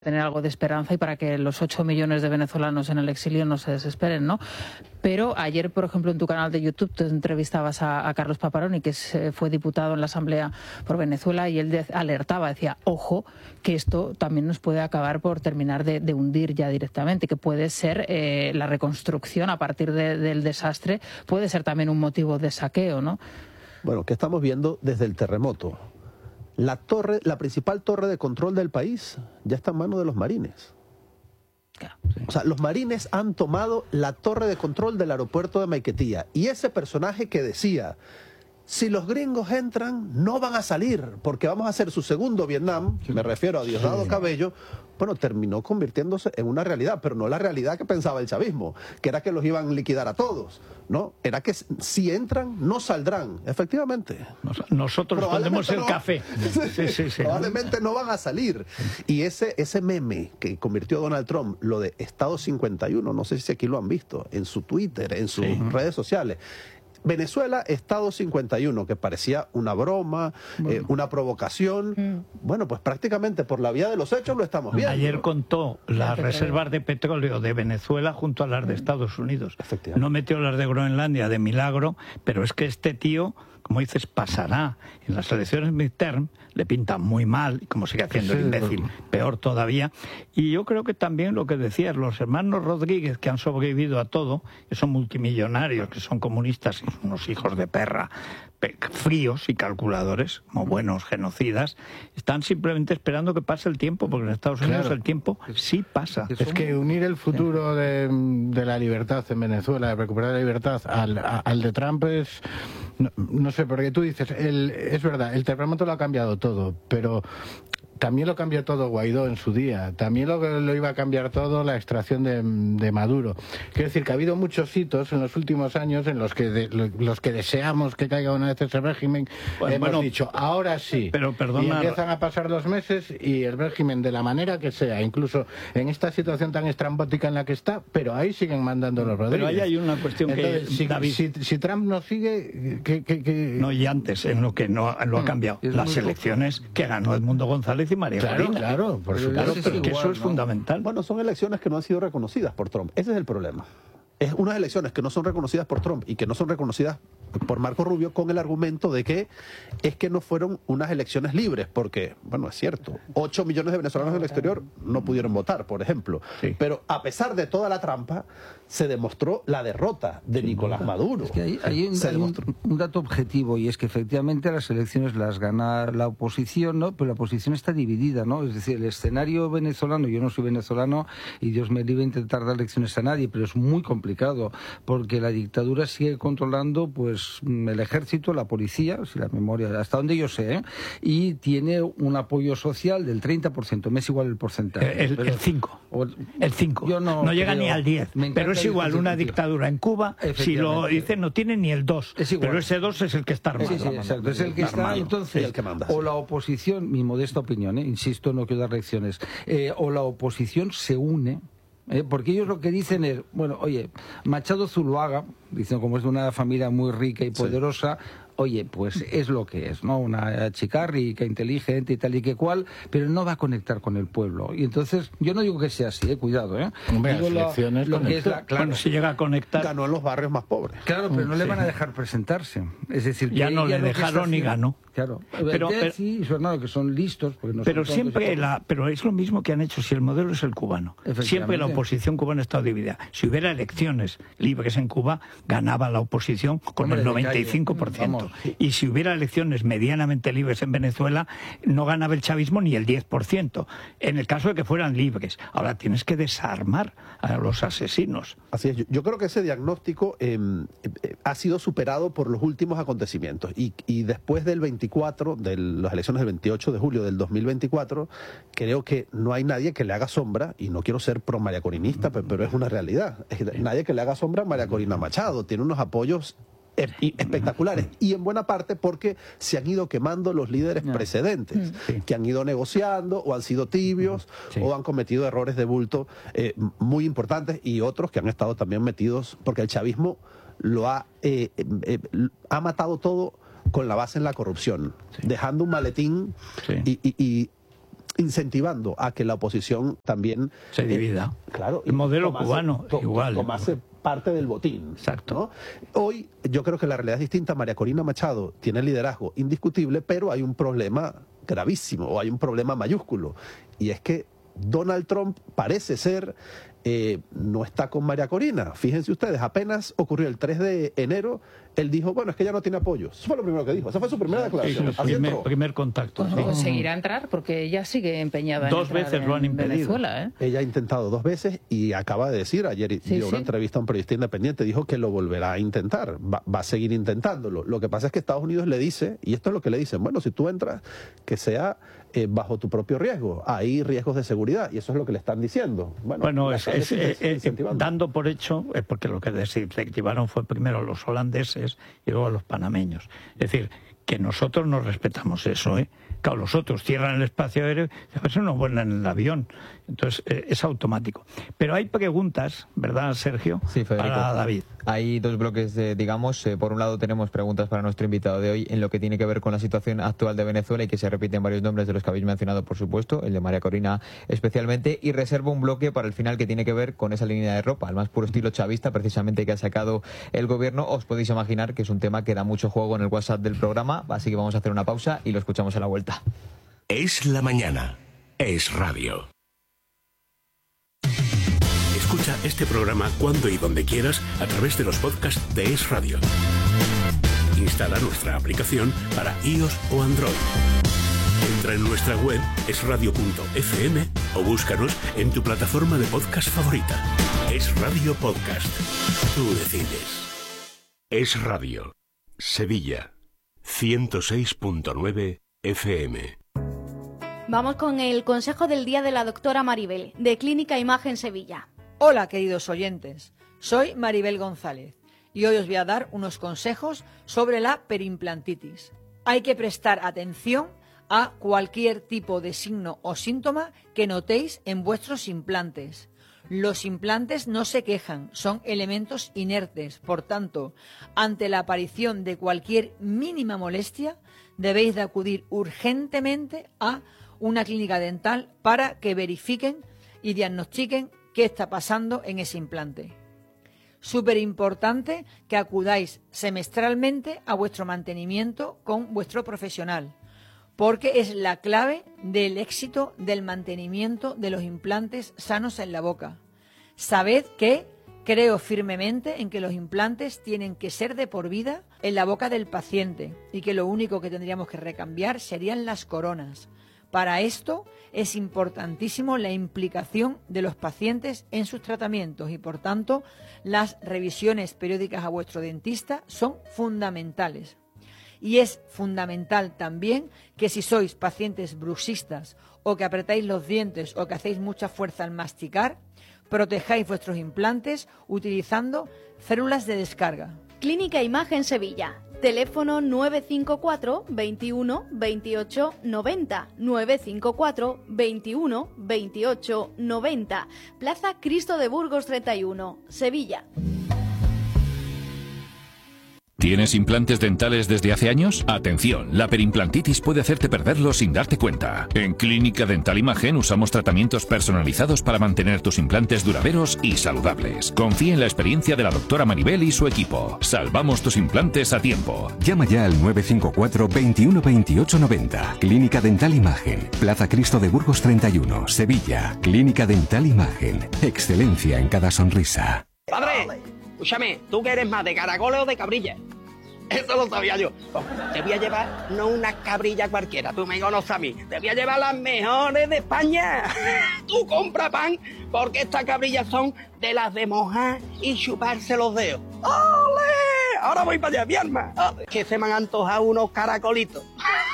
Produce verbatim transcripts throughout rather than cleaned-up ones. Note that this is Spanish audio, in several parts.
tener algo de esperanza y para que los ocho millones de venezolanos en el exilio no se desesperen, ¿no? Pero ayer, por ejemplo, en tu canal de YouTube te entrevistabas a, a Carlos Paparoni, que es, fue diputado en la Asamblea por Venezuela, y él de, alertaba, decía, ojo, que esto también nos puede acabar por terminar de, de hundir ya directamente, que puede ser eh, la reconstrucción a partir de, del desastre, puede ser también un motivo de saqueo, ¿no? Bueno, ¿qué estamos viendo desde el terremoto? La torre, la principal torre de control del país ya está en manos de los marines. Claro, sí. O sea, los marines han tomado la torre de control del aeropuerto de Maiquetía. Y ese personaje que decía, si los gringos entran, no van a salir, porque vamos a hacer su segundo Vietnam, me refiero a Diosdado Cabello, bueno, terminó convirtiéndose en una realidad, pero no la realidad que pensaba el chavismo, que era que los iban a liquidar a todos, ¿no? Era que si entran, no saldrán, efectivamente. Nosotros ponemos el no, café. Sí, sí, sí. Probablemente no van a salir. Y ese, ese meme que convirtió Donald Trump, lo de Estado cincuenta y uno, no sé si aquí lo han visto, en su Twitter, en sus sí. redes sociales. Venezuela, Estado cincuenta y uno, que parecía una broma, bueno. eh, una provocación. Mm. Bueno, pues prácticamente por la vía de los hechos lo estamos viendo. Ayer contó las reservas de petróleo de Venezuela junto a las de Estados Unidos. No metió las de Groenlandia de milagro, pero es que este tío, como dices, pasará. En las elecciones midterm le pintan muy mal, y como sigue haciendo el imbécil, peor todavía. Y yo creo que también lo que decías, los hermanos Rodríguez, que han sobrevivido a todo, que son multimillonarios, que son comunistas y unos hijos de perra, fríos y calculadores, como buenos genocidas, están simplemente esperando que pase el tiempo, porque en Estados Unidos claro. el tiempo sí pasa. Es que unir el futuro de, de la libertad en Venezuela, de recuperar la libertad, al, a, al de Trump es... No, no sé, porque tú dices, el, es verdad, el terremoto lo ha cambiado todo, pero también lo cambió todo Guaidó en su día, también lo, lo iba a cambiar todo la extracción de, de Maduro. Quiero decir que ha habido muchos hitos en los últimos años en los que de, los que deseamos que caiga una vez ese régimen, bueno, hemos bueno, dicho, ahora sí, pero perdona, y empiezan a pasar los meses y el régimen de la manera que sea, incluso en esta situación tan estrambótica en la que está, pero ahí siguen mandando los Rodríguez. Pero ahí hay una cuestión. Entonces, que si, David, si, si Trump no sigue, ¿qué, qué, qué? No, y antes, en lo que no lo ha cambiado, es las elecciones poco. que ganó Edmundo González y María Claro, Corina. claro, por supuesto. Claro, pero es que igual, eso es ¿no? fundamental. Bueno, son elecciones que no han sido reconocidas por Trump. Ese es el problema. Es unas elecciones que no son reconocidas por Trump y que no son reconocidas por Marco Rubio con el argumento de que es que no fueron unas elecciones libres, porque, bueno, es cierto, ocho millones de venezolanos en el exterior no pudieron votar, por ejemplo. Sí. Pero a pesar de toda la trampa, se demostró la derrota de Nicolás Maduro. Es que hay, hay, un, hay un, un dato objetivo, y es que efectivamente las elecciones las gana la oposición, ¿no? Pero la oposición está dividida, ¿no? Es decir, el escenario venezolano, yo no soy venezolano y Dios me libre intentar dar lecciones a nadie, pero es muy complicado, porque la dictadura sigue controlando, pues, el ejército, la policía, si la memoria, hasta donde yo sé, ¿eh? Y tiene un apoyo social del treinta por ciento, me es igual el porcentaje. El, el cinco. O, el cinco. Yo no, no llega creo, ni al diez. Pero es igual una dictadura en Cuba, si lo dicen, no tiene ni el dos. Pero ese dos es el que está armado. Sí, sí, exacto, es el que está, armado. Entonces, el que manda, o la oposición, mi modesta opinión, ¿eh? Insisto, no quiero dar lecciones, eh, o la oposición se une. Eh, porque ellos lo que dicen es, bueno, oye, Machado Zuluaga, dicen como es de una familia muy rica y poderosa, sí. Oye, pues es lo que es, ¿no? Una chica rica, inteligente y tal y que cual, pero no va a conectar con el pueblo. Y entonces, yo no digo que sea así, eh, cuidado, ¿eh? Hombre, digo lo, lo que es la, claro, bueno, si llega a conectar... Ganó en los barrios más pobres. Claro, pero no sí. le van a dejar presentarse. Es decir, ya no le dejaron ni ganó. Claro, pero, pero sí, y su hermano, que son listos. Porque no pero son siempre la, pero es lo mismo que han hecho si el modelo es el cubano. Siempre la oposición cubana ha estado dividida. Si hubiera elecciones libres en Cuba, ganaba la oposición con Hombre, el noventa y cinco por ciento. Vamos. Y si hubiera elecciones medianamente libres en Venezuela, no ganaba el chavismo ni el diez por ciento. En el caso de que fueran libres. Ahora tienes que desarmar a los asesinos. Así es. Yo, yo creo que ese diagnóstico eh, eh, ha sido superado por los últimos acontecimientos. Y, y después del veinticuatro, de las elecciones del veintiocho de julio del dos mil veinticuatro, creo que no hay nadie que le haga sombra, y no quiero ser pro María Corinista, pero, pero es una realidad. Es nadie que le haga sombra a María Corina Machado. Tiene unos apoyos espectaculares, y en buena parte porque se han ido quemando los líderes no. precedentes, sí. que han ido negociando o han sido tibios sí. o han cometido errores de bulto eh, muy importantes, y otros que han estado también metidos, porque el chavismo lo ha, eh, eh, ha matado todo con la base en la corrupción, sí. dejando un maletín sí. y, y, y incentivando a que la oposición también se divida. Eh, claro, el modelo tomase, cubano, to, igual. Tomase parte del botín. Exacto. ¿no? Hoy yo creo que la realidad es distinta. María Corina Machado tiene liderazgo indiscutible, pero hay un problema gravísimo, o hay un problema mayúsculo, y es que Donald Trump parece ser, eh, no está con María Corina. Fíjense ustedes, apenas ocurrió el tres de enero, él dijo, bueno, es que ella no tiene apoyo. Eso fue lo primero que dijo, esa fue su primera declaración. Sí, primer, primer contacto. Pues sí. conseguirá entrar, porque ella sigue empeñada Dos en entrar veces lo han en impedido. Venezuela, ¿eh? Ella ha intentado dos veces y acaba de decir, ayer sí, dio sí. una entrevista a un periodista independiente, dijo que lo volverá a intentar, va, va a seguir intentándolo. Lo que pasa es que Estados Unidos le dice, y esto es lo que le dicen, bueno, si tú entras, que sea eh, bajo tu propio riesgo. Hay riesgos de seguridad, y eso es lo que le están diciendo. Bueno, bueno es, es, es, es, es dando por hecho, eh, porque lo que desincentivaron fue primero los holandeses y luego los panameños. Es decir, que nosotros no respetamos eso, ¿eh? Claro, los otros cierran el espacio aéreo y a veces no vuelan en el avión. Entonces, eh, es automático. Pero hay preguntas, ¿verdad, Sergio? Sí, Federico. Para David. Hay dos bloques, de, digamos. Eh, por un lado, tenemos preguntas para nuestro invitado de hoy en lo que tiene que ver con la situación actual de Venezuela y que se repiten varios nombres de los que habéis mencionado, por supuesto, el de María Corina especialmente. Y reservo un bloque para el final que tiene que ver con esa línea de ropa, al más puro estilo chavista, precisamente, que ha sacado el gobierno. Os podéis imaginar que es un tema que da mucho juego en el WhatsApp del programa, así que vamos a hacer una pausa y lo escuchamos a la vuelta. Es la mañana. Es radio. Escucha este programa cuando y donde quieras a través de los podcasts de Es Radio. Instala nuestra aplicación para iOS o Android. Entra en nuestra web es radio punto f m o búscanos en tu plataforma de podcast favorita. Es Radio Podcast. Tú decides. Es Radio. Sevilla. ciento seis punto nueve F M. Vamos con el consejo del día de la doctora Maribel, de Clínica Imagen Sevilla. Hola, queridos oyentes. Soy Maribel González y hoy os voy a dar unos consejos sobre la periimplantitis. Hay que prestar atención a cualquier tipo de signo o síntoma que notéis en vuestros implantes. Los implantes no se quejan, son elementos inertes. Por tanto, ante la aparición de cualquier mínima molestia, debéis de acudir urgentemente a una clínica dental para que verifiquen y diagnostiquen qué está pasando en ese implante. Súper importante que acudáis semestralmente a vuestro mantenimiento con vuestro profesional, porque es la clave del éxito del mantenimiento de los implantes sanos en la boca. Sabed que creo firmemente en que los implantes tienen que ser de por vida en la boca del paciente y que lo único que tendríamos que recambiar serían las coronas. Para esto es importantísimo la implicación de los pacientes en sus tratamientos y, por tanto, las revisiones periódicas a vuestro dentista son fundamentales. Y es fundamental también que si sois pacientes bruxistas o que apretáis los dientes o que hacéis mucha fuerza al masticar, protejáis vuestros implantes utilizando células de descarga. Clínica Imagen Sevilla. Teléfono nueve cinco cuatro, veintiuno, veintiocho, noventa, nueve cinco cuatro, veintiuno, veintiocho, noventa. Plaza Cristo de Burgos treinta y uno, Sevilla. ¿Tienes implantes dentales desde hace años? Atención, la periimplantitis puede hacerte perderlos sin darte cuenta. En Clínica Dental Imagen usamos tratamientos personalizados para mantener tus implantes duraderos y saludables. Confía en la experiencia de la doctora Maribel y su equipo. Salvamos tus implantes a tiempo. Llama ya al nueve cinco cuatro, veintiuno, veintiocho, noventa. Clínica Dental Imagen. Plaza Cristo de Burgos treinta y uno, Sevilla. Clínica Dental Imagen. Excelencia en cada sonrisa. Padre, escúchame, ¿tú que eres más de caracoles o de cabrilla? Eso lo sabía yo. Te voy a llevar no una cabrilla cualquiera, tú me conoces a mí. Te voy a llevar las mejores de España. Tú compra pan, porque estas cabrillas son de las de mojar y chuparse los dedos. ¡Ole! Ahora voy para allá, mi alma. Que se me han antojado unos caracolitos.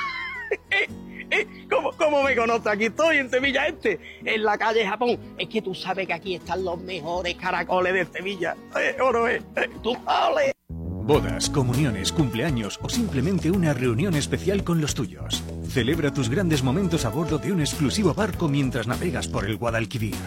¿Cómo, ¿Cómo me conoces? Aquí estoy en Sevilla Este, en la calle Japón. Es que tú sabes que aquí están los mejores caracoles de Sevilla. Eh, oro, eh, eh, tú, ole. Bodas, comuniones, cumpleaños o simplemente una reunión especial con los tuyos. Celebra tus grandes momentos a bordo de un exclusivo barco mientras navegas por el Guadalquivir.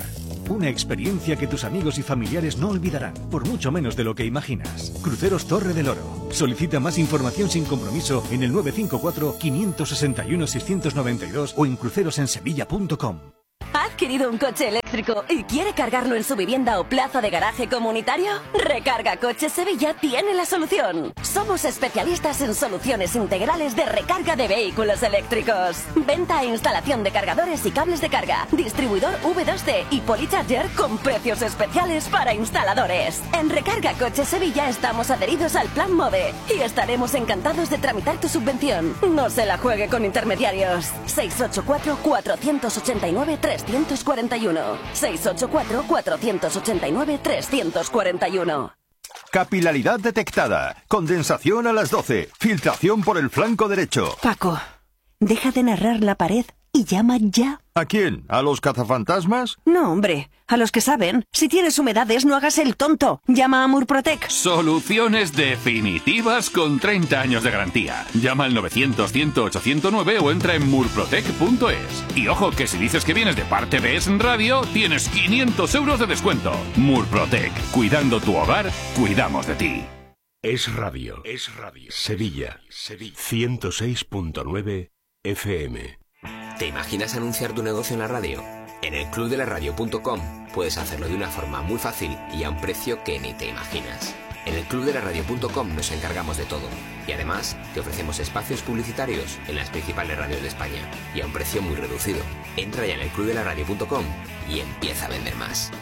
Una experiencia que tus amigos y familiares no olvidarán, por mucho menos de lo que imaginas. Cruceros Torre del Oro. Solicita más información sin compromiso en el nueve cinco cuatro, cinco seis uno, seis nueve dos o en crucerosensevilla punto com. ¿Ha adquirido un coche eléctrico y quiere cargarlo en su vivienda o plaza de garaje comunitario? Recarga Coches Sevilla tiene la solución. Somos especialistas en soluciones integrales de recarga de vehículos eléctricos. Venta e instalación de cargadores y cables de carga. Distribuidor V dos C y Polycharger con precios especiales para instaladores. En Recarga Coches Sevilla estamos adheridos al Plan MODE y estaremos encantados de tramitar tu subvención. No se la juegue con intermediarios. seis ocho cuatro, cuatro ocho nueve, tres cuatro uno. seis ocho cuatro, cuatro ocho nueve, tres cuatro uno. Capilaridad detectada. Condensación a las doce. Filtración por el flanco derecho. Paco, deja de narrar la pared y llama ya. ¿A quién? ¿A los cazafantasmas? No, hombre, a los que saben. Si tienes humedades, no hagas el tonto. Llama a Murprotec. Soluciones definitivas con treinta años de garantía. Llama al novecientos, cien, ocho cero nueve o entra en murprotec punto es. Y ojo, que si dices que vienes de parte de Es Radio, tienes quinientos euros de descuento. Murprotec. Cuidando tu hogar, cuidamos de ti. Es Radio. Es Radio. Sevilla. Sevilla. ciento seis punto nueve F M. ¿Te imaginas anunciar tu negocio en la radio? En el club de la radio punto com puedes hacerlo de una forma muy fácil y a un precio que ni te imaginas. En el club de la radio punto com nos encargamos de todo y además te ofrecemos espacios publicitarios en las principales radios de España y a un precio muy reducido. Entra ya en el club de la radio punto com y empieza a vender más.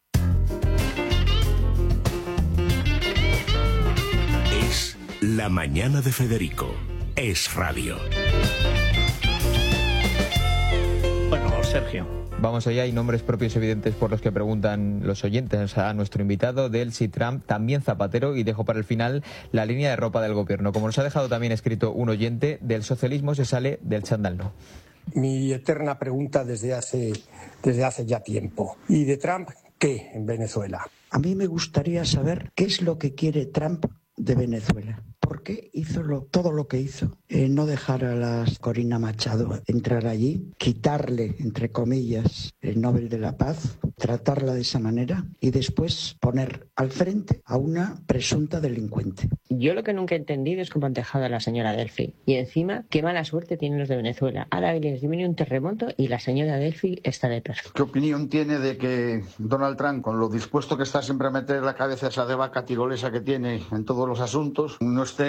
Es La Mañana de Federico. Es Radio. Bueno, Sergio. Vamos allá, hay nombres propios evidentes por los que preguntan los oyentes a nuestro invitado, Delcy, Trump, también Zapatero, y dejo para el final la línea de ropa del gobierno. Como nos ha dejado también escrito un oyente, del socialismo se sale, del chándal no. Mi eterna pregunta desde hace, desde hace ya tiempo. ¿Y de Trump qué en Venezuela? A mí me gustaría saber qué es lo que quiere Trump de Venezuela. ¿Por qué hizo lo, todo lo que hizo? Eh, no dejar a la Corina Machado entrar allí, quitarle, entre comillas, el Nobel de la Paz, tratarla de esa manera y después poner al frente a una presunta delincuente. Yo lo que nunca he entendido es cómo han dejado a la señora Delphi. Y encima, qué mala suerte tienen los de Venezuela. Ahora les viene un terremoto y la señora Delphi está de perfecto. ¿Qué opinión tiene de que Donald Trump, con lo dispuesto que está siempre a meter la cabeza esa de vaca tirolesa que tiene en todos los asuntos, no esté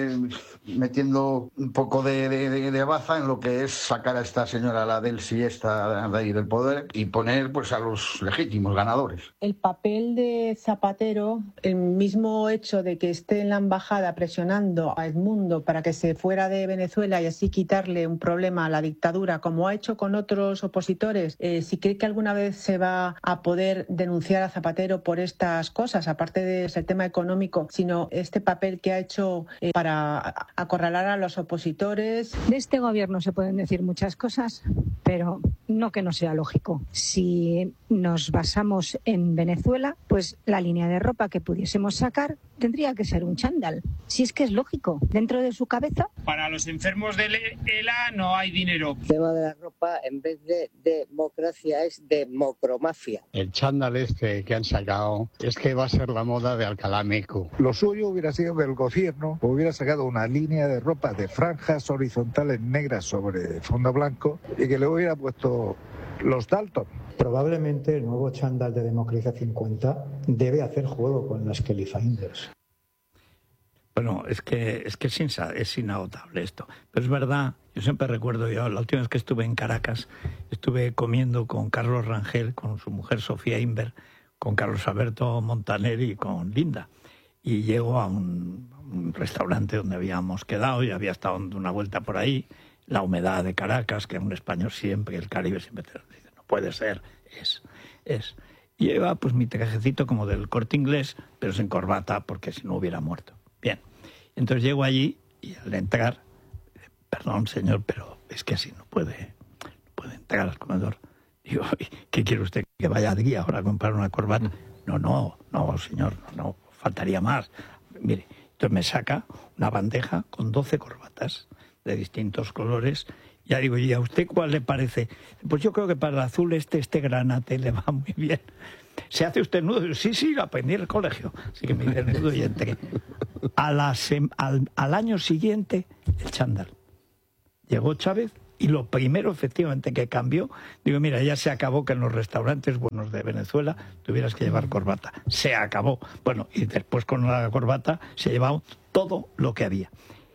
metiendo un poco de, de, de baza en lo que es sacar a esta señora, la Delcy, esta de ahí del poder, y poner pues a los legítimos ganadores? El papel de Zapatero, el mismo hecho de que esté en la embajada presionando a Edmundo para que se fuera de Venezuela y así quitarle un problema a la dictadura, como ha hecho con otros opositores, eh, si cree que alguna vez se va a poder denunciar a Zapatero por estas cosas, aparte del tema económico, sino este papel que ha hecho eh, para acorralar a los opositores. De este gobierno se pueden decir muchas cosas, pero no que no sea lógico. Si nos basamos en Venezuela, pues la línea de ropa que pudiésemos sacar tendría que ser un chándal. Si es que es lógico, dentro de su cabeza. Para los enfermos del ELA no hay dinero. El tema de la ropa, en vez de democracia, es democromafia. El chándal este que han sacado es que va a ser la moda de Alcalá Meco. Lo suyo hubiera sido que el gobierno hubiera sacado una línea de ropa de franjas horizontales negras sobre fondo blanco y que le hubiera puesto los Dalton. Probablemente el nuevo chándal de Democracia cincuenta debe hacer juego con las Kelly Finders. Bueno, es que es que es, insa, es inagotable esto. Pero es verdad, yo siempre recuerdo, yo la última vez que estuve en Caracas, estuve comiendo con Carlos Rangel, con su mujer Sofía Inver, con Carlos Alberto Montaner y con Linda. Y llego a un, un restaurante donde habíamos quedado y había estado dando una vuelta por ahí. La humedad de Caracas, que un español siempre, el Caribe siempre te dice, no puede ser, es, es. Y lleva pues mi trajecito como del Corte Inglés, pero sin corbata, porque si no hubiera muerto. Bien, entonces llego allí y al entrar, perdón señor, pero es que así no puede, no puede entrar al comedor. Digo, ¿qué quiere usted? ¿Que vaya allí ahora a comprar una corbata? No, no, no señor, no, no, faltaría más. Mire, entonces me saca una bandeja con doce corbatas de distintos colores Ya digo, ¿y a usted cuál le parece? Pues yo creo que para el azul este, este granate le va muy bien. ¿Se hace usted nudo? Sí, sí, aprendí en el colegio. Así que me hice el nudo y entré. A la sem- al, al año siguiente, el chándal. Llegó Chávez y lo primero, efectivamente, que cambió, digo, mira, ya se acabó que en los restaurantes buenos de Venezuela tuvieras que llevar corbata. Se acabó. Bueno, y después con la corbata se llevaba todo lo que había.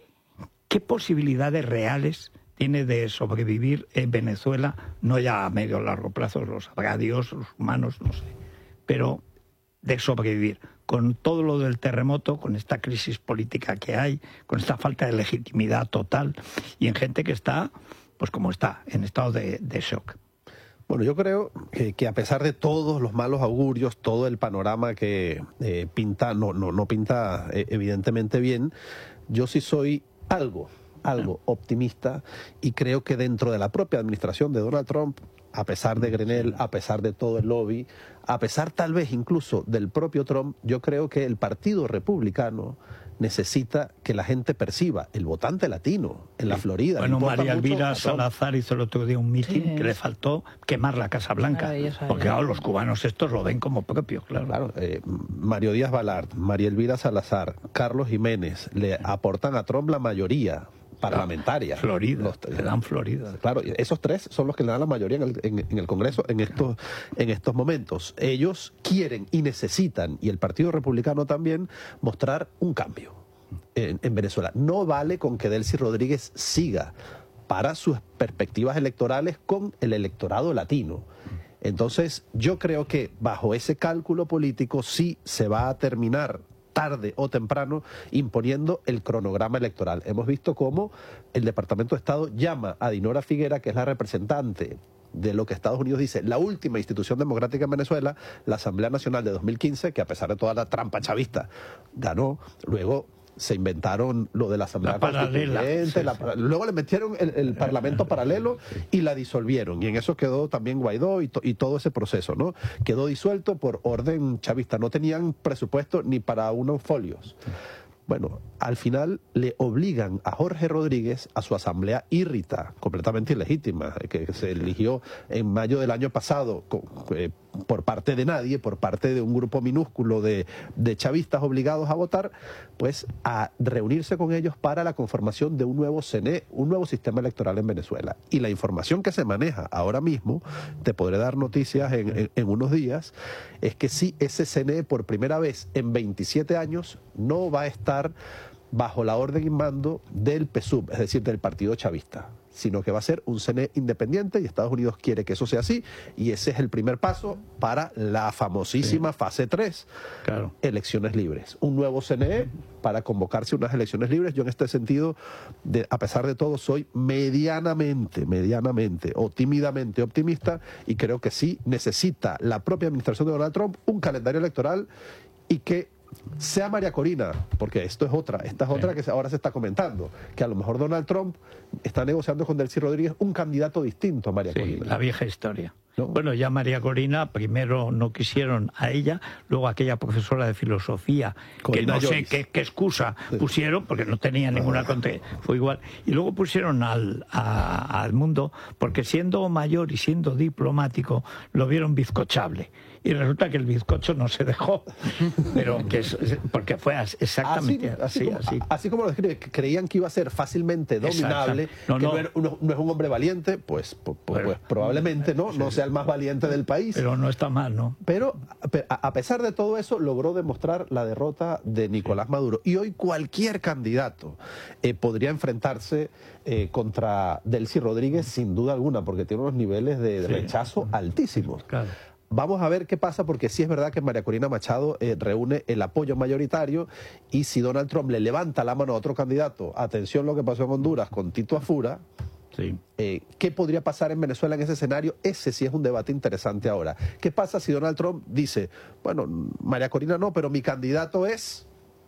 ¿Qué posibilidades reales tiene de sobrevivir en Venezuela? No ya a medio o largo plazo, los sabrá Dios, los humanos, no sé, pero de sobrevivir con todo lo del terremoto, con esta crisis política que hay, con esta falta de legitimidad total y en gente que está, pues como está, en estado de, de shock. Bueno, yo creo que, que a pesar de todos los malos augurios, todo el panorama que eh, pinta, no, no, no pinta eh, evidentemente bien, yo sí soy algo, algo optimista y creo que dentro de la propia administración de Donald Trump, a pesar de Grenell, a pesar de todo el lobby, a pesar tal vez incluso del propio Trump, yo creo que el Partido Republicano necesita que la gente perciba, el votante latino en la Florida. Bueno, María Elvira Salazar hizo el otro día un mitin sí. que le faltó quemar la Casa Blanca, porque claro, los cubanos estos lo ven como propio, claro. claro eh, Mario Díaz Balart, María Elvira Salazar, Carlos Jiménez le aportan a Trump la mayoría parlamentaria. Florida, los, le dan Florida. Claro, esos tres son los que le dan la mayoría en el, en, en el Congreso en estos, en estos momentos. Ellos quieren y necesitan, y el Partido Republicano también, mostrar un cambio en, en Venezuela. No vale con que Delcy Rodríguez siga para sus perspectivas electorales con el electorado latino. Entonces, yo creo que bajo ese cálculo político sí se va a terminar tarde o temprano imponiendo el cronograma electoral. Hemos visto cómo el Departamento de Estado llama a Dinora Figuera, que es la representante de lo que Estados Unidos dice, la última institución democrática en Venezuela, la Asamblea Nacional de dos mil quince, que a pesar de toda la trampa chavista, ganó. Luego se inventaron lo de la Asamblea la paralela, Constituyente, sí, la, sí. luego le metieron el, el Parlamento paralelo y la disolvieron, y en eso quedó también Guaidó y, to, y todo ese proceso, ¿no? Quedó disuelto por orden chavista, no tenían presupuesto ni para unos folios. Bueno, al final le obligan a Jorge Rodríguez a su asamblea írrita, completamente ilegítima, que se eligió en mayo del año pasado con, eh, por parte de nadie, por parte de un grupo minúsculo de, de chavistas obligados a votar, pues a reunirse con ellos para la conformación de un nuevo C N E, un nuevo sistema electoral en Venezuela. Y la información que se maneja ahora mismo, te podré dar noticias en, en, en unos días, es que sí, ese C N E por primera vez en veintisiete años no va a estar bajo la orden y mando del P S U V, es decir, del Partido Chavista, sino que va a ser un C N E independiente y Estados Unidos quiere que eso sea así, y ese es el primer paso para la famosísima sí. fase tres, claro. elecciones libres. Un nuevo C N E para convocarse unas elecciones libres. Yo en este sentido, de, a pesar de todo, soy medianamente, medianamente o tímidamente optimista, y creo que sí necesita la propia administración de Donald Trump un calendario electoral y que sea María Corina, porque esto es otra, esta es sí. otra que ahora se está comentando, que a lo mejor Donald Trump está negociando con Delcy Rodríguez un candidato distinto a María sí, Corina. La vieja historia. ¿No? Bueno, ya María Corina, primero no quisieron a ella, luego aquella profesora de filosofía, Corina que no Joyce. sé qué, qué excusa sí. pusieron, porque no tenía ninguna ah. contra, fue igual. Y luego pusieron al, a, al mundo, porque siendo mayor y siendo diplomático, lo vieron bizcochable. Y resulta que el bizcocho no se dejó, pero que es, porque fue exactamente así. Así, así, como, así. así como lo describe, creían que iba a ser fácilmente dominable, no, que no. No, es, no, no es un hombre valiente, pues, pues, pero, pues probablemente no, no sea el más valiente del país. Pero no está mal, ¿no? Pero a pesar de todo eso, logró demostrar la derrota de Nicolás Maduro. Y hoy cualquier candidato eh, podría enfrentarse eh, contra Delcy Rodríguez sin duda alguna, porque tiene unos niveles de sí. rechazo altísimos. Claro. Vamos a ver qué pasa, porque sí es verdad que María Corina Machado eh, reúne el apoyo mayoritario, y si Donald Trump le levanta la mano a otro candidato, atención lo que pasó en Honduras con Tito Afura, sí. eh, ¿qué podría pasar en Venezuela en ese escenario? Ese sí es un debate interesante ahora. ¿Qué pasa si Donald Trump dice, bueno, María Corina no, pero mi candidato es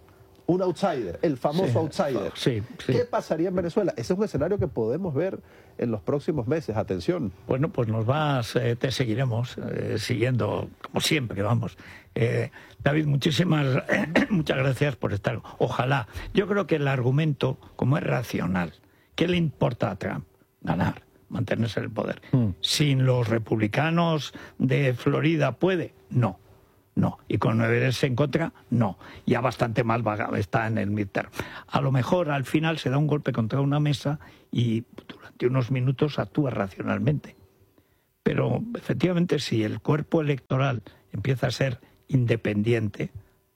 un outsider, el famoso sí, outsider? Sí, sí. ¿Qué pasaría en Venezuela? Ese es un escenario que podemos ver en los próximos meses. Atención. Bueno, pues nos vas, eh, te seguiremos eh, siguiendo, como siempre, vamos. Eh, David, muchísimas, muchas gracias por estar. Ojalá. Yo creo que el argumento, como es racional, ¿qué le importa a Trump? Ganar. mantenerse en el poder. Mm. ¿Sin los republicanos de Florida puede? No. No. ¿Y con Everest en contra? No. Ya bastante mal está en el midterm. A lo mejor al final se da un golpe contra una mesa y durante unos minutos actúa racionalmente. Pero efectivamente si el cuerpo electoral empieza a ser independiente,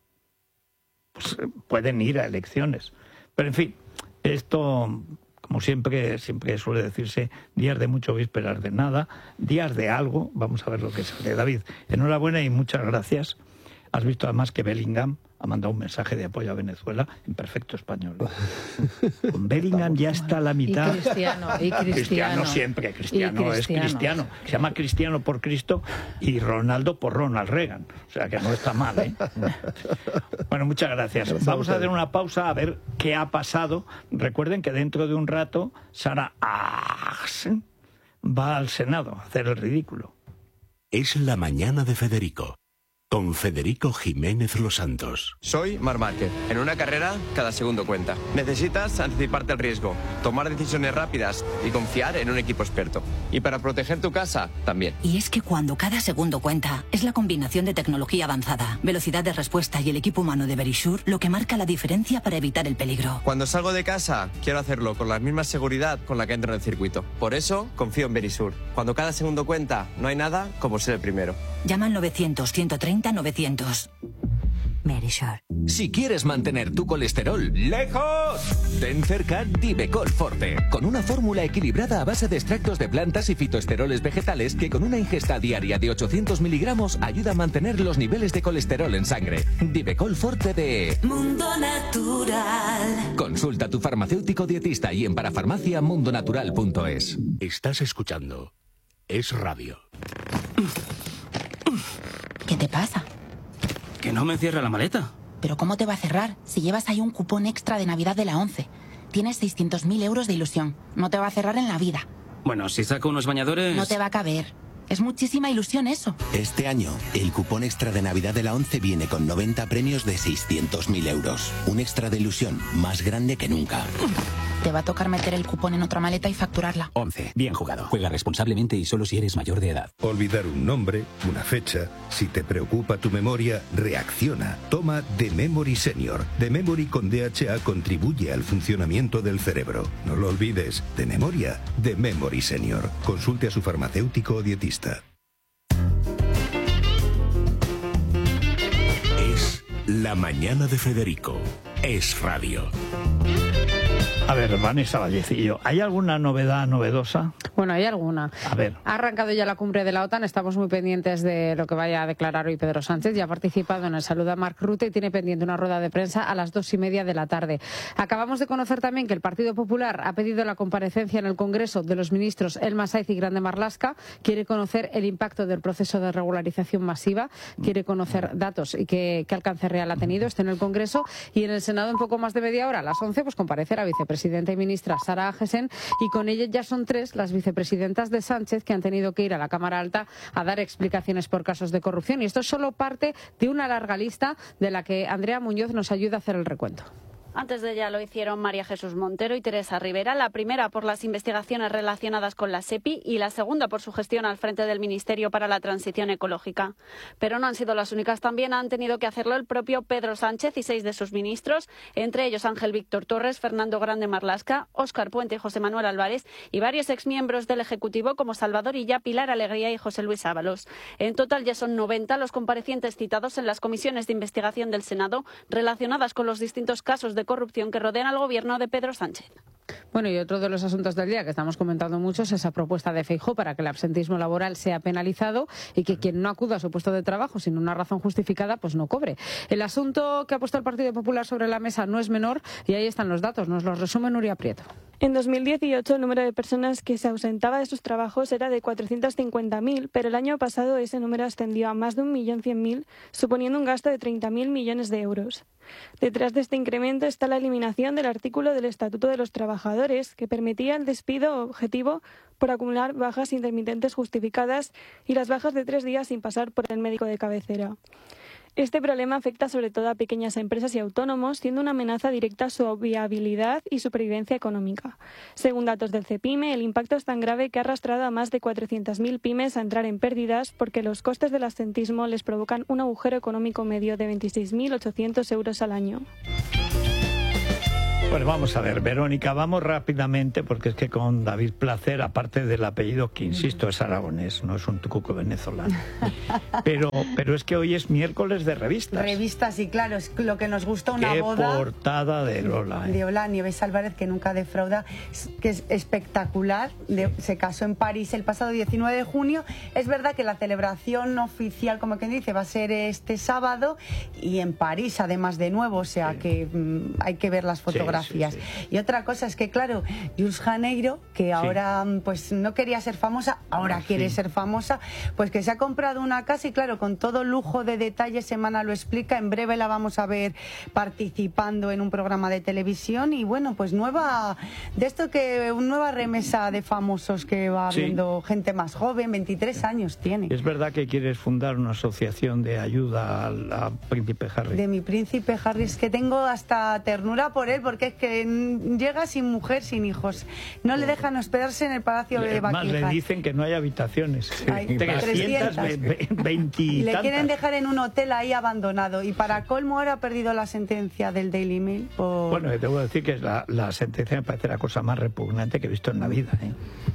pues pueden ir a elecciones. Pero en fin, esto, como siempre, siempre suele decirse, días de mucho, vísperas de nada, días de algo, vamos a ver lo que sale. David, enhorabuena y muchas gracias. Has visto además que Bellingham ha mandado un mensaje de apoyo a Venezuela en perfecto español. Con Bellingham ya está a la mitad. Y Cristiano, y Cristiano. Cristiano siempre, Cristiano, cristiano es Cristiano. Se llama Cristiano por Cristo y Ronaldo por Ronald Reagan. O sea que no está mal, ¿eh? Bueno, muchas gracias. Vamos a hacer una pausa a ver qué ha pasado. Recuerden que dentro de un rato Sara Ahsen va al Senado a hacer el ridículo. Es la mañana de Federico. Con Federico Jiménez Los Santos. Soy Marc Márquez. En una carrera, cada segundo cuenta. Necesitas anticiparte al riesgo, tomar decisiones rápidas y confiar en un equipo experto. Y para proteger tu casa, también. Y es que cuando cada segundo cuenta, es la combinación de tecnología avanzada, velocidad de respuesta y el equipo humano de Verisure lo que marca la diferencia para evitar el peligro. Cuando salgo de casa, quiero hacerlo con la misma seguridad con la que entro en el circuito. Por eso, confío en Verisure. Cuando cada segundo cuenta, no hay nada como ser el primero. Llama al novecientos, ciento treinta, novecientos. Verisure. Si quieres mantener tu colesterol lejos, ten cerca Divecol Forte, con una fórmula equilibrada a base de extractos de plantas y fitoesteroles vegetales que con una ingesta diaria de ochocientos miligramos ayuda a mantener los niveles de colesterol en sangre. Divecol Forte de Mundo Natural. Consulta a tu farmacéutico dietista y en parafarmacia mundonatural punto es. Estás escuchando Es Radio. ¿Qué te pasa? Que no me cierra la maleta. ¿Pero cómo te va a cerrar si llevas ahí un cupón extra de Navidad de la ONCE? Tienes seiscientos mil euros de ilusión. No te va a cerrar en la vida. Bueno, si saco unos bañadores... No te va a caber. Es muchísima ilusión eso. Este año, el cupón extra de Navidad de la ONCE viene con noventa premios de seiscientos mil euros. Un extra de ilusión más grande que nunca. Te va a tocar meter el cupón en otra maleta y facturarla. ONCE. Bien jugado. Juega responsablemente y solo si eres mayor de edad. Olvidar un nombre, una fecha. Si te preocupa tu memoria, reacciona. Toma The Memory Senior. The Memory con D H A contribuye al funcionamiento del cerebro. No lo olvides. De memoria, The Memory Senior. Consulte a su farmacéutico o dietista. Es la mañana de Federico. Es Radio. A ver, Vanessa Vallecillo, ¿hay alguna novedad novedosa? Bueno, hay alguna. A ver. Ha arrancado ya la cumbre de la OTAN, estamos muy pendientes de lo que vaya a declarar hoy Pedro Sánchez. Ya ha participado en el saludo a Mark Rutte y tiene pendiente una rueda de prensa a las dos y media de la tarde. Acabamos de conocer también que el Partido Popular ha pedido la comparecencia en el Congreso de los ministros Elma Saiz y Grande Marlaska. Quiere conocer el impacto del proceso de regularización masiva, quiere conocer datos y qué, qué alcance real ha tenido esto en el Congreso. Y en el Senado, en poco más de media hora, a las once, pues comparecerá vicepresidenta Presidenta y ministra Sara Ahsen, y con ella ya son tres las vicepresidentas de Sánchez que han tenido que ir a la Cámara Alta a dar explicaciones por casos de corrupción. Y esto es solo parte de una larga lista de la que Andrea Muñoz nos ayuda a hacer el recuento. Antes de ella lo hicieron María Jesús Montero y Teresa Rivera, la primera por las investigaciones relacionadas con la SEPI y la segunda por su gestión al frente del Ministerio para la Transición Ecológica. Pero no han sido las únicas, también han tenido que hacerlo el propio Pedro Sánchez y seis de sus ministros, entre ellos Ángel Víctor Torres, Fernando Grande Marlaska, Óscar Puente y José Manuel Álvarez, y varios exmiembros del Ejecutivo como Salvador Illa, Pilar Alegría y José Luis Ábalos. En total ya son noventa los comparecientes citados en las comisiones de investigación del Senado relacionadas con los distintos casos de de corrupción que rodean al gobierno de Pedro Sánchez. Bueno, y otro de los asuntos del día que estamos comentando mucho es esa propuesta de Feijóo para que el absentismo laboral sea penalizado y que quien no acuda a su puesto de trabajo sin una razón justificada, pues no cobre. El asunto que ha puesto el Partido Popular sobre la mesa no es menor y ahí están los datos, nos los resume Nuria Prieto. En dos mil dieciocho el número de personas que se ausentaba de sus trabajos era de cuatrocientos cincuenta mil, pero el año pasado ese número ascendió a más de un millón cien mil, suponiendo un gasto de treinta mil millones de euros. Detrás de este incremento está la eliminación del artículo del Estatuto de los Trabajadores que permitía el despido objetivo por acumular bajas intermitentes justificadas y las bajas de tres días sin pasar por el médico de cabecera. Este problema afecta sobre todo a pequeñas empresas y autónomos, siendo una amenaza directa a su viabilidad y supervivencia económica. Según datos del CEPIME, el impacto es tan grave que ha arrastrado a más de cuatrocientas mil pymes a entrar en pérdidas porque los costes del absentismo les provocan un agujero económico medio de veintiséis mil ochocientos euros al año. Pues vamos a ver, Verónica, vamos rápidamente, porque es que con David Placer, aparte del apellido, que insisto, es aragonés, no es un tucuco venezolano. Pero, pero es que hoy es miércoles de revistas. Revistas, y claro, es lo que nos gusta, una Qué boda. portada de Lola. ¿eh? De Lola Nieves Álvarez, que nunca defrauda, que es espectacular. De, se casó en París el pasado diecinueve de junio. Es verdad que la celebración oficial, como quien dice, va a ser este sábado, y en París, además, de nuevo, o sea sí. que mmm, hay que ver las fotografías. Sí, sí, sí. Y otra cosa es que, claro, Jules Janeiro, que ahora sí. pues no quería ser famosa, ahora sí. quiere ser famosa, pues que se ha comprado una casa y, claro, con todo lujo de detalles, Semana lo explica, en breve la vamos a ver participando en un programa de televisión y, bueno, pues nueva, de esto que, una nueva remesa de famosos que va sí. viendo gente más joven, veintitrés años tiene. Es verdad que quieres fundar una asociación de ayuda al a Príncipe Harry. De mi Príncipe Harry, es que tengo hasta ternura por él, porque es que llega sin mujer, sin hijos. No le dejan hospedarse en el Palacio de Buckingham. Le dicen que no hay habitaciones. Hay trescientos veinte y le tantas. quieren dejar en un hotel ahí abandonado. Y para colmo ahora ha perdido la sentencia del Daily Mail. Por... Bueno, debo decir que la, la sentencia me parece la cosa más repugnante que he visto en la vida, ¿eh?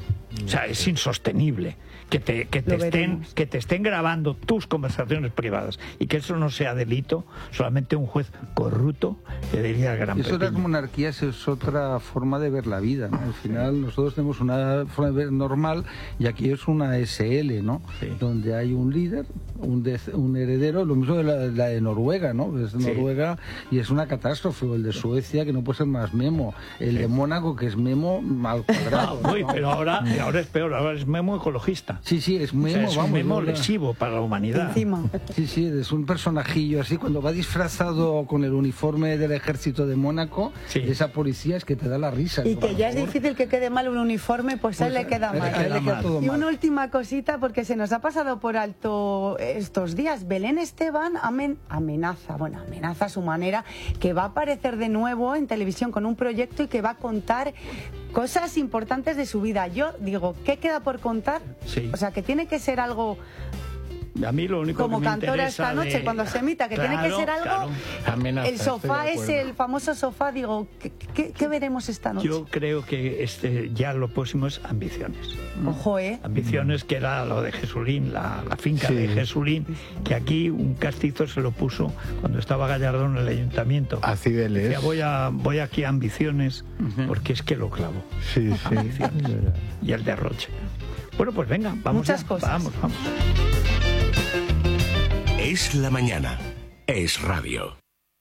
O sea, es insostenible que te, que, te estén, que te estén grabando tus conversaciones privadas y que eso no sea delito. Solamente un juez corrupto le diría al gran Eso de las monarquías es otra forma de ver la vida, ¿no? Al final nosotros tenemos una forma de ver normal y aquí es una S L, ¿no? Sí. Donde hay un líder, un, de, un heredero, lo mismo de la, la de Noruega, ¿no? Es de sí. Noruega y es una catástrofe. O el de Suecia, que no puede ser más memo. El sí. de Mónaco, que es memo mal cuadrado. Ah, uy, ¿no? pero ahora... Ahora es peor, ahora es memo ecologista. Sí, sí, es memo, o sea, es vamos, un memo ¿verdad? lesivo para la humanidad. Encima. Sí, sí, es un personajillo así, cuando va disfrazado con el uniforme del ejército de Mónaco, sí. esa policía es que te da la risa. Y que ya favor. es difícil que quede mal un uniforme, pues, pues a él le queda mal. A él le queda todo y mal. una última cosita, porque se nos ha pasado por alto estos días. Belén Esteban amen, amenaza, bueno, amenaza a su manera, que va a aparecer de nuevo en televisión con un proyecto y que va a contar cosas importantes de su vida. Yo digo, ¿qué queda por contar? Sí. O sea, que tiene que ser algo... A mí lo único como que me cantora esta noche, de... cuando se emita, que claro, tiene que ser algo... Claro. Amenaza, el sofá es el famoso sofá, digo, ¿qué, qué, qué veremos esta noche? Yo creo que este ya lo próximo es Ambiciones. Ojo, ¿eh? Ambiciones, que era lo de Jesulín, la, la finca sí. de Jesulín, que aquí un castizo se lo puso cuando estaba Gallardón en el ayuntamiento. A Cibeles. Decía, voy, a, voy aquí a Ambiciones, uh-huh. porque es que lo clavo. Sí, sí. Ambiciones. Y el derroche. Bueno, pues venga, vamos. Muchas ya. cosas. Vamos, vamos. Es la mañana. Es radio.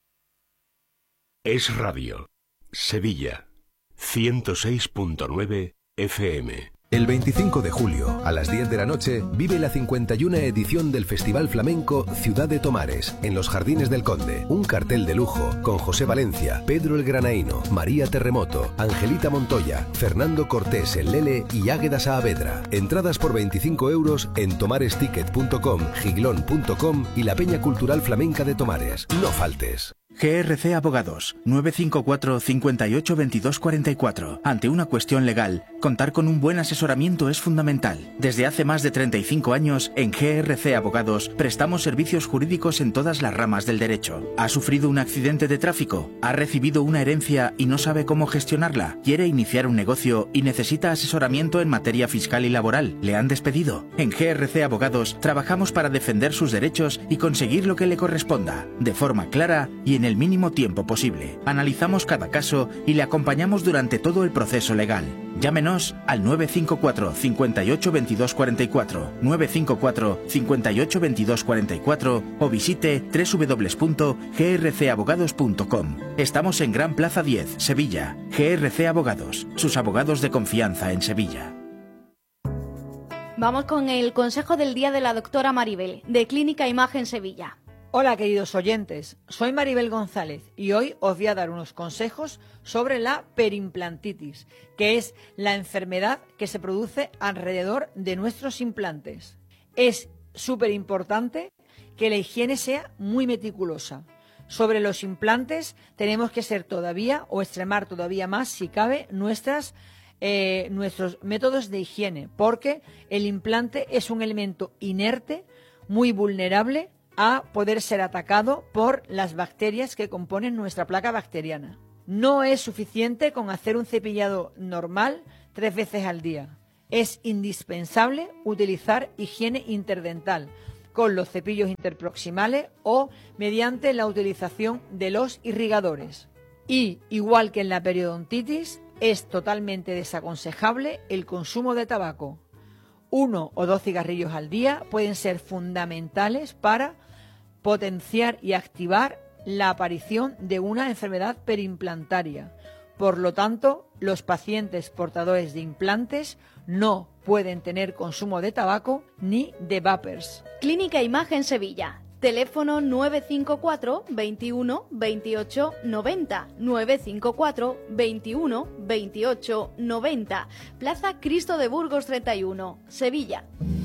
Es radio. Sevilla. ciento seis punto nueve F M. El veinticinco de julio, a las diez de la noche, vive la cincuenta y una edición del Festival Flamenco Ciudad de Tomares, en los Jardines del Conde. Un cartel de lujo, con José Valencia, Pedro el Granaíno, María Terremoto, Angelita Montoya, Fernando Cortés el Lele y Águeda Saavedra. Entradas por veinticinco euros en tomaresticket punto com, giglón punto com y la Peña Cultural Flamenca de Tomares. No faltes. G R C Abogados, nueve cinco cuatro, cinco ocho, veintidós cuarenta y cuatro. Ante una cuestión legal, contar con un buen asesoramiento es fundamental. Desde hace más de treinta y cinco años, en G R C Abogados, prestamos servicios jurídicos en todas las ramas del derecho. ¿Ha sufrido un accidente de tráfico? ¿Ha recibido una herencia y no sabe cómo gestionarla? ¿Quiere iniciar un negocio y necesita asesoramiento en materia fiscal y laboral? ¿Le han despedido? En G R C Abogados, trabajamos para defender sus derechos y conseguir lo que le corresponda, de forma clara y en el mínimo tiempo posible. Analizamos cada caso y le acompañamos durante todo el proceso legal. Llámenos al nueve cinco cuatro, cinco ocho, veintidós cuarenta y cuatro, nueve cinco cuatro, cinco ocho, veintidós cuarenta y cuatro o visite doble u doble u doble u punto g r c abogados punto com. Estamos en Gran Plaza diez, Sevilla. G R C Abogados, sus abogados de confianza en Sevilla. Vamos con el consejo del día de la doctora Maribel, de Clínica Imagen Sevilla. Hola queridos oyentes, soy Maribel González y hoy os voy a dar unos consejos sobre la perimplantitis, que es la enfermedad que se produce alrededor de nuestros implantes. Es súper importante que la higiene sea muy meticulosa. Sobre los implantes tenemos que ser todavía o extremar todavía más, si cabe, nuestras, eh, nuestros métodos de higiene, porque el implante es un elemento inerte, muy vulnerable a poder ser atacado por las bacterias que componen nuestra placa bacteriana. No es suficiente con hacer un cepillado normal tres veces al día. Es indispensable utilizar higiene interdental con los cepillos interproximales o mediante la utilización de los irrigadores. Y, igual que en la periodontitis, es totalmente desaconsejable el consumo de tabaco. Uno o dos cigarrillos al día pueden ser fundamentales para potenciar y activar la aparición de una enfermedad perimplantaria. Por lo tanto, los pacientes portadores de implantes no pueden tener consumo de tabaco ni de vapers. Clínica Imagen Sevilla. Teléfono nueve cinco cuatro, veintiuno, veintiocho, noventa, nueve cinco cuatro, veintiuno, veintiocho, noventa. Plaza Cristo de Burgos treinta y uno, Sevilla.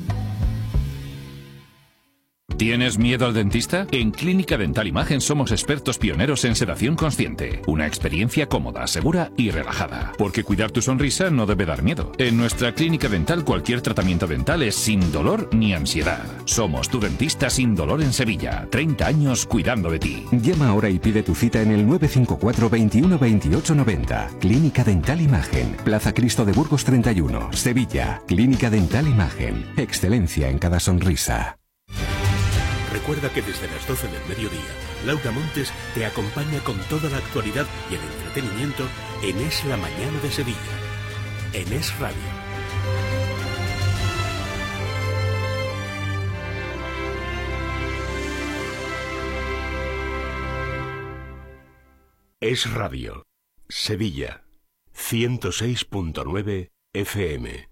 ¿Tienes miedo al dentista? En Clínica Dental Imagen somos expertos pioneros en sedación consciente. Una experiencia cómoda, segura y relajada. Porque cuidar tu sonrisa no debe dar miedo. En nuestra clínica dental cualquier tratamiento dental es sin dolor ni ansiedad. Somos tu dentista sin dolor en Sevilla. treinta años cuidando de ti. Llama ahora y pide tu cita en el nueve cinco cuatro, veintiuno, veintiocho, noventa. Clínica Dental Imagen. Plaza Cristo de Burgos treinta y uno, Sevilla. Clínica Dental Imagen. Excelencia en cada sonrisa. Recuerda que desde las doce del mediodía, Laura Montes te acompaña con toda la actualidad y el entretenimiento en Es la Mañana de Sevilla, en Es Radio. Es Radio, Sevilla, ciento seis punto nueve F M.